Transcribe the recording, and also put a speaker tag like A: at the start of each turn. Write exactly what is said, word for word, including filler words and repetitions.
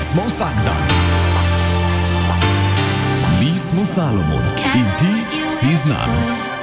A: smo vsak dan. Mi smo Salomon in ti si z nami.